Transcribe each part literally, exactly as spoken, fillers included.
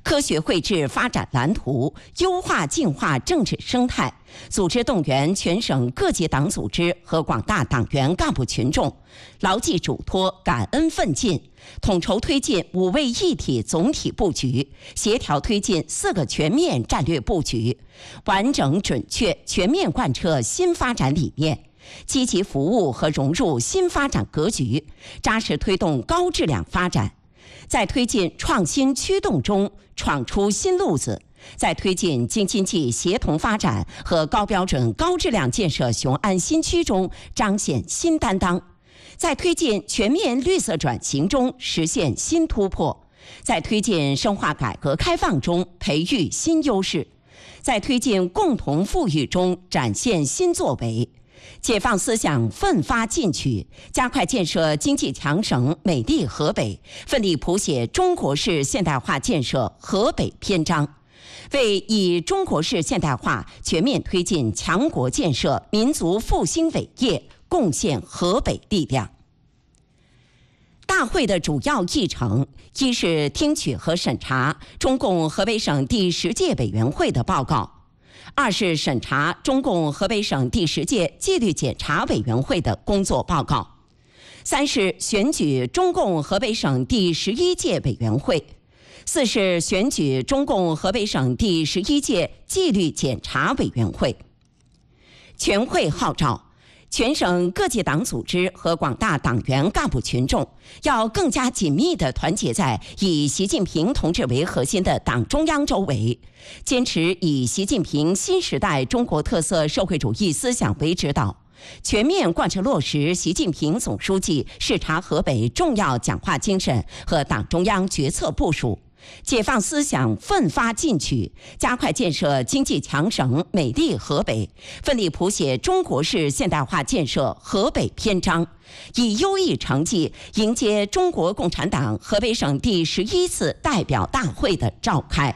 科学绘制发展蓝图，优化净化政治生态，组织动员全省各级党组织和广大党员干部群众，牢记嘱托，感恩奋进，统筹推进五位一体总体布局，协调推进四个全面战略布局，完整准确全面贯彻新发展理念，积极服务和融入新发展格局，扎实推动高质量发展。在推进创新驱动中闯出新路子，在推进京津冀协同发展和高标准高质量建设雄安新区中彰显新担当，在推进全面绿色转型中实现新突破，在推进深化改革开放中培育新优势，在推进共同富裕中展现新作为。解放思想奋发进取，加快建设经济强省美丽河北，奋力谱写中国式现代化建设河北篇章，为以中国式现代化全面推进强国建设民族复兴伟业贡献河北力量。大会的主要议程，一是听取和审查中共河北省第十届委员会的报告，二是审查中共河北省第十届纪律检查委员会的工作报告，三是选举中共河北省第十一届委员会，四是选举中共河北省第十一届纪律检查委员会。全会号召全省各级党组织和广大党员干部群众要更加紧密地团结在以习近平同志为核心的党中央周围，坚持以习近平新时代中国特色社会主义思想为指导，全面贯彻落实习近平总书记视察河北重要讲话精神和党中央决策部署，解放思想奋发进取，加快建设经济强省美丽河北，奋力谱写中国式现代化建设河北篇章，以优异成绩迎接中国共产党河北省第十一次代表大会的召开。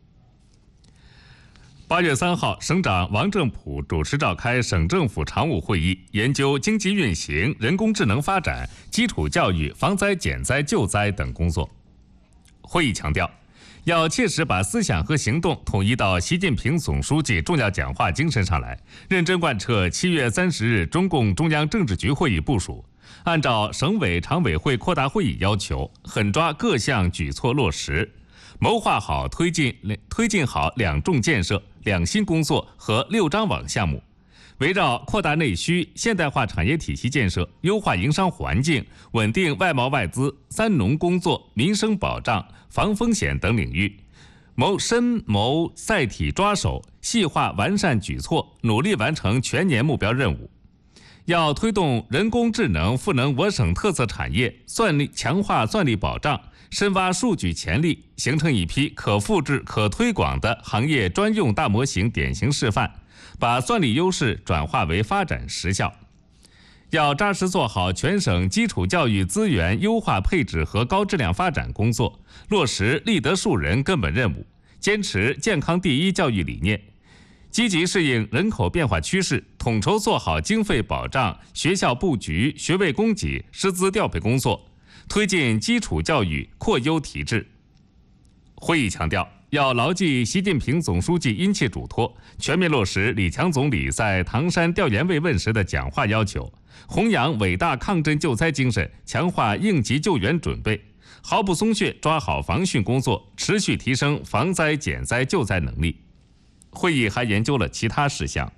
八月三号，省长王正普主持召开省政府常务会议，研究经济运行、人工智能发展、基础教育、防灾减灾救灾等工作。会议强调，要切实把思想和行动统一到习近平总书记重要讲话精神上来，认真贯彻七月三十日中共中央政治局会议部署，按照省委常委会扩大会议要求，狠抓各项举措落实，谋划好推进推进好两重建设、两新工作和六张网项目，围绕扩大内需、现代化产业体系建设、优化营商环境、稳定外贸外资、三农工作、民生保障、防风险等领域，谋深谋载体抓手，细化完善举措，努力完成全年目标任务。要推动人工智能赋能我省特色产业，算力强化算力保障，深挖数据潜力，形成一批可复制、可推广的行业专用大模型典型示范，把算力优势转化为发展实效。要扎实做好全省基础教育资源优化配置和高质量发展工作，落实立德树人根本任务，坚持健康第一教育理念，积极适应人口变化趋势，统筹做好经费保障、学校布局、学位供给、师资调配工作，推进基础教育扩优提质。会议强调，要牢记习近平总书记殷切嘱托，全面落实李强总理在唐山调研慰问时的讲话要求，弘扬伟大抗震救灾精神，强化应急救援准备，毫不松懈抓好防汛工作，持续提升防灾减灾救灾能力。会议还研究了其他事项。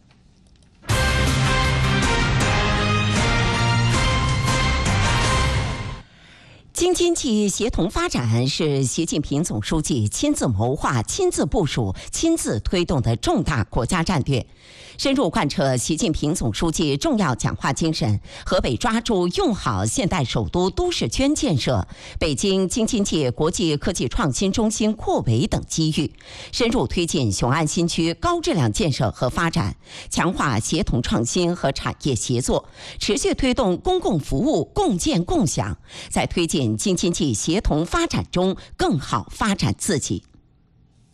京津冀协同发展是习近平总书记亲自谋划、亲自部署、亲自推动的重大国家战略。深入贯彻习近平总书记重要讲话精神，河北抓住用好现代首都都市圈建设、北京京津冀国际科技创新中心扩围等机遇，深入推进雄安新区高质量建设和发展，强化协同创新和产业协作，持续推动公共服务共建共享，在推进京津冀协同发展中更好发展自己。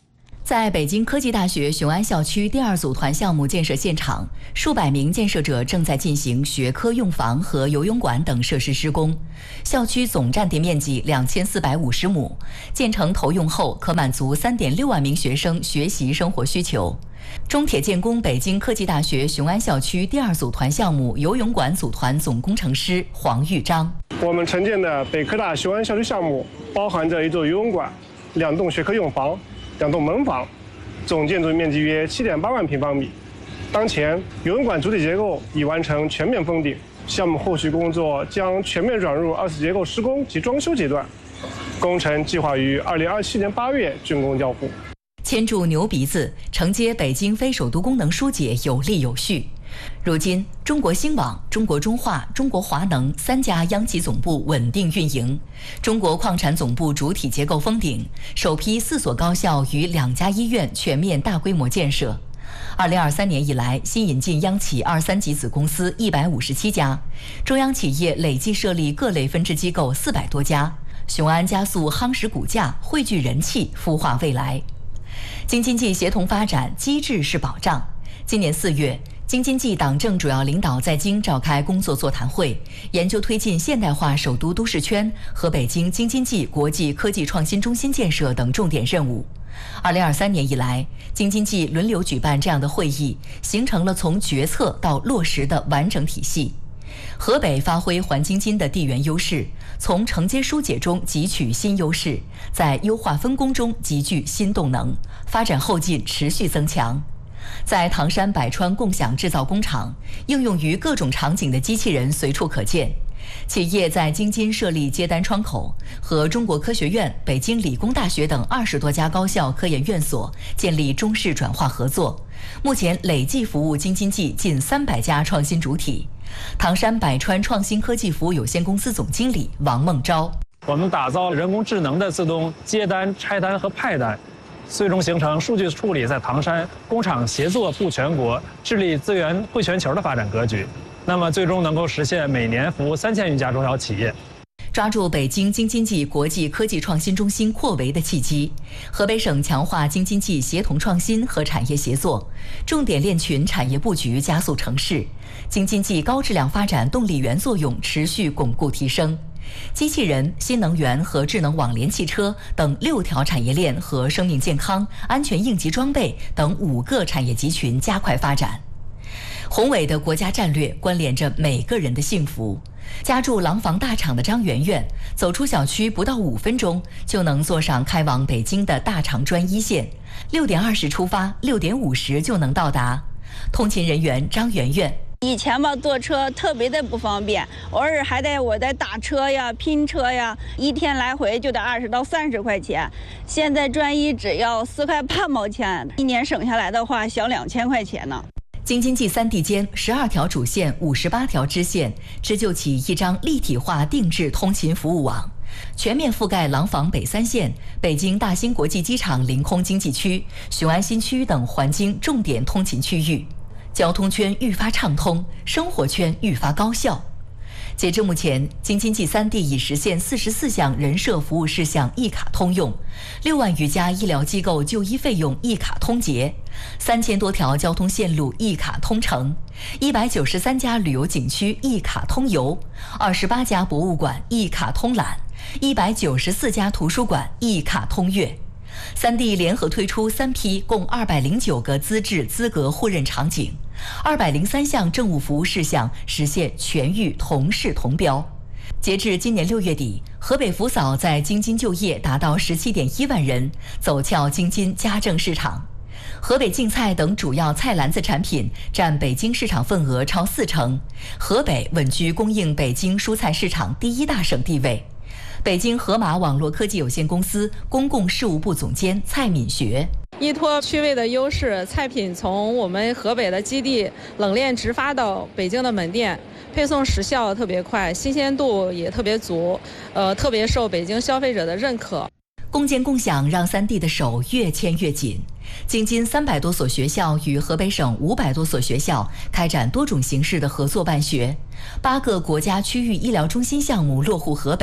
在北京科技大学雄安校区第二组团项目建设现场，数百名建设者正在进行学科用房和游泳馆等设施施工。校区总占地面积两千四百五十亩，建成投用后可满足三点六万名学生学习生活需求。中铁建工北京科技大学雄安校区第二组团项目游泳馆组团总工程师黄玉章： 我们承建的北科大雄安校区项目包含着一座游泳馆、两栋学科用房、两栋门房，总建筑面积约七点八万平方米。当前，游泳馆主体结构已完成全面封顶，项目后续工作将全面转入二次结构施工及装修阶段，工程计划于二零二七年八月竣工交付。 牵住牛鼻子，承接北京非首都功能疏解有力有序。如今，中国兴网、中国中化、中国华能三家央企总部稳定运营，中国矿产总部主体结构封顶，首批四所高校与两家医院全面大规模建设。二零二三年以来，新引进央企二三级子公司一百五十七家，中央企业累计设立各类分支机构四百多家。雄安加速夯实股价，汇聚人气，孵化未来。京津冀协同发展机制是保障。今年四月，京津冀党政主要领导在京召开工作座谈会，研究推进现代化首都都市圈和北京京津冀国际科技创新中心建设等重点任务。二零二三年以来，京津冀轮流举办这样的会议，形成了从决策到落实的完整体系。河北发挥环京津的地缘优势，从承接疏解中汲取新优势，在优化分工中集聚新动能，发展后劲持续增强。在唐山百川共享制造工厂，应用于各种场景的机器人随处可见。企业在京津设立接单窗口，和中国科学院、北京理工大学等二十多家高校科研院所建立中式转化合作，目前累计服务京津冀近三百家创新主体。唐山百川创新科技服务有限公司总经理王梦昭： 我们打造人工智能的自动接单、拆单和派单，最终形成数据处理在唐山工厂协作布全国、治理资源汇全球的发展格局。那么最终能够实现每年服务三千余家中小企业。 抓住北京京津冀国际科技创新中心扩围的契机，河北省强化京津冀协同创新和产业协作，重点链群产业布局加速成势，京津冀高质量发展动力源作用持续巩固提升。机器人、新能源和智能网联汽车等六条产业链和生命健康、安全应急装备等五个产业集群加快发展。宏伟的国家战略关联着每个人的幸福。家住廊坊大厂的张媛媛，走出小区不到五分钟就能坐上开往北京的大厂专一线，六点二十出发，六点五十就能到达。通勤人员张媛媛： 以前吧，坐车特别的不方便，偶尔还得我得打车呀、拼车呀，一天来回就得二十到三十块钱。现在专一只要四块八毛钱，一年省下来的话，小两千块钱呢。 京津冀三地间十二条主线、五十八条支线，织就起一张立体化定制通勤服务网，全面覆盖廊坊北三县、北京大兴国际机场临空经济区、雄安新区等环京重点通勤区域，交通圈愈发畅通，生活圈愈发高效。截至目前，京津冀三地已实现四十四项人社服务事项一卡通用，六万余家医疗机构就医费用一卡通结，三千多条交通线路一卡通乘，一百九十三家旅游景区一卡通游，二十八家博物馆一卡通览，一百九十四家图书馆一卡通阅。三地联合推出三批共二百零九个资质资格互认场景，二百零三项政务服务事项实现全域同视同标。截至今年六月底，河北福嫂在京津就业达到十七点一万人，走俏京津家政市场。河北净菜等主要菜篮子产品占北京市场份额超四成，河北稳居供应北京蔬菜市场第一大省地位。北京河马网络科技有限公司公共事务部总监蔡敏学： 依托区位的优势，菜品从我们河北的基地冷链直发到北京的门店，配送时效特别快，新鲜度也特别足，呃，特别受北京消费者的认可。 共建共享让三地的手越牵越紧。京津三百多所学校与河北省五百多所学校开展多种形式的合作办学，八个国家区域医疗中心项目落户河北，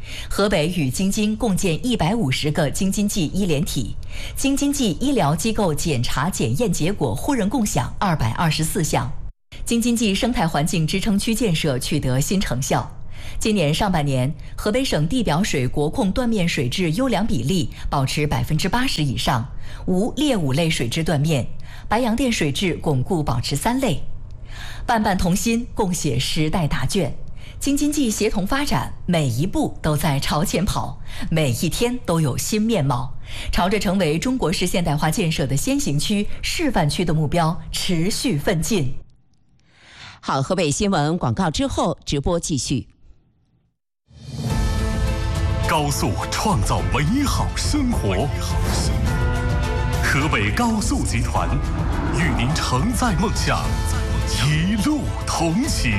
河北与京津共建一百五十个京津冀医联体，京津冀医疗机构检查检验结果互认共享二百二十四项，京津冀生态环境支撑区建设取得新成效。今年上半年，河北省地表水国控断面水质优良比例保持百分之八十以上，无劣五类水质断面，白洋淀水质巩固保持三类。伴伴同心，共写时代答卷。京津冀协同发展，每一步都在朝前跑，每一天都有新面貌，朝着成为中国式现代化建设的先行区、示范区的目标持续奋进。 好，河北新闻广告之后，直播继续。 高速创造美好生活，河北高速集团与您承载梦想，一路同行。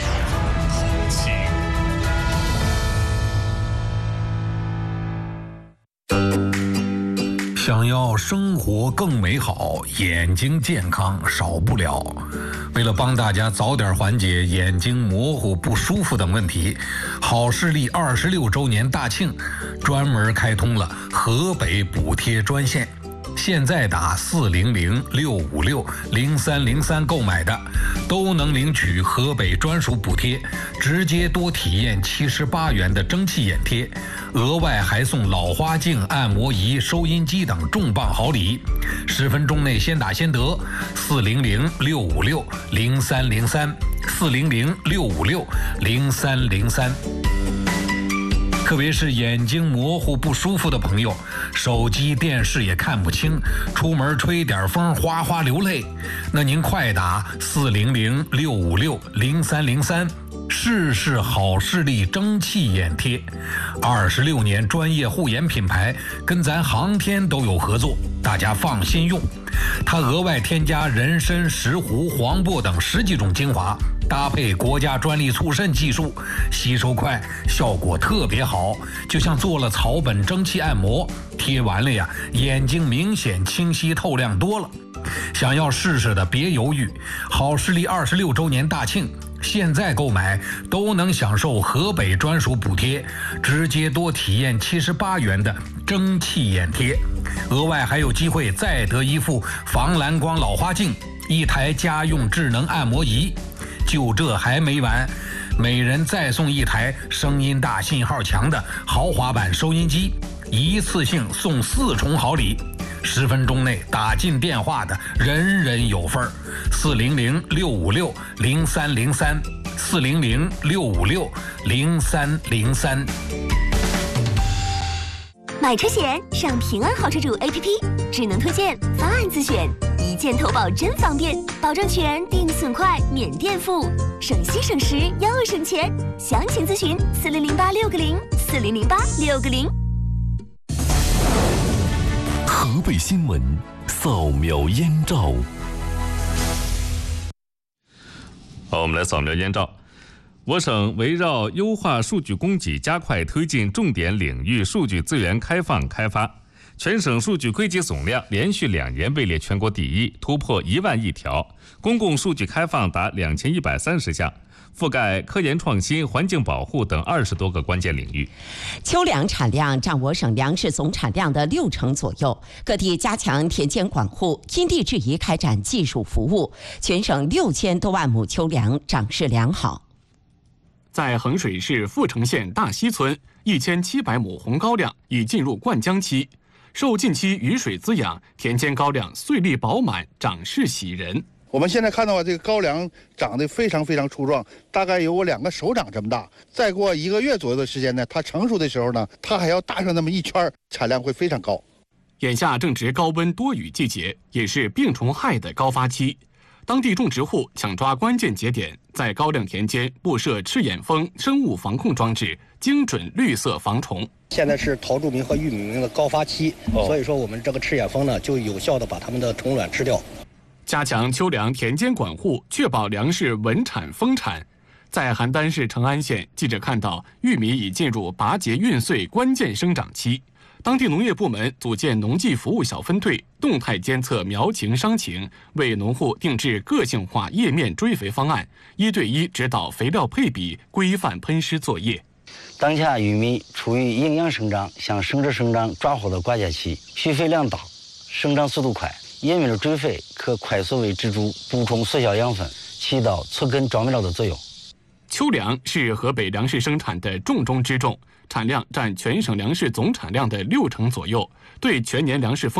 想要生活更美好，眼睛健康少不了。为了帮大家早点缓解眼睛模糊不舒服等问题，好视力二十六周年大庆专门开通了河北补贴专线。现在打四零零六五六零三零三购买的，都能领取河北专属补贴，直接多体验七十八元的蒸汽眼贴，额外还送老花镜、按摩仪、收音机等重磅好礼。十分钟内先打先得，四零零六五六零三零三，四零零六五六零三零三。特别是眼睛模糊不舒服的朋友，手机电视也看不清，出门吹点风哗哗流泪，那您快打四零零六五六零三零三，试试好视力蒸汽眼贴。二十六年专业护眼品牌，跟咱航天都有合作，大家放心用。它额外添加人参、石斛、黄柏等十几种精华，搭配国家专利促渗技术，吸收快，效果特别好，就像做了草本蒸汽按摩，贴完了呀，眼睛明显清晰透亮多了。想要试试的别犹豫，好视力二十六周年大庆，现在购买都能享受河北专属补贴，直接多体验七十八元的蒸汽眼贴，额外还有机会再得一副防蓝光老花镜，一台家用智能按摩仪。就这还没完，每人再送一台声音大、信号强的豪华版收音机，一次性送四重好礼。十分钟内打进电话的人人有份儿。四零零六五六零三零三，四零零六五六零三零三。 买车险上平安好车主 A P P， 智能推荐，方案自选，一键投保真方便，保证全，定损快，免垫付，省心省时又省钱。详情咨询四零零八六个零，四零零八六个零。 河北新闻扫描燕赵。 好，我们来扫描燕赵。我省围绕优化数据供给，加快推进重点领域数据资源开放开发，全省数据归集总量连续两年位列全国第一，突破一万亿条，公共数据开放达两千一百三十项，覆盖科研创新、环境保护等二十多个关键领域。 秋粮产量占我省粮食总产量的六成左右，各地加强田间管护，因地制宜开展技术服务，全省六千多万亩秋粮长势良好。 在衡水市阜城县大溪村，一千七百亩红高粱已进入灌浆期，受近期雨水滋养，田间高粱穗粒饱满，长势喜人。 我们现在看到啊，这个高粱长得非常非常粗壮，大概有我两个手掌这么大。再过一个月左右的时间呢，它成熟的时候呢，它还要大上那么一圈，产量会非常高。 眼下正值高温多雨季节，也是病虫害的高发期。当地种植户抢抓关键节点，在高粱田间布设赤眼蜂生物防控装置，精准绿色防虫。 现在是桃竹螟和玉米螟的高发期，哦、所以说我们这个赤眼蜂呢，就有效的把它们的虫卵吃掉。 加强秋粮田间管护，确保粮食稳产丰产。在邯郸市成安县，记者看到玉米已进入拔节孕穗关键生长期。当地农业部门组建农技服务小分队，动态监测苗情伤情，为农户定制个性化叶面追肥方案，一对一指导肥料配比，规范喷施作业。 当下玉米处于营养生长向生殖生长抓获的关键期，需肥量大，生长速度快，叶面的追肥可快速为植株补充所需养分，起到促根长苗的作用。 秋粮是河北粮食生产的重中之重，产量占全省粮食总产量的六成左右，对全年粮食丰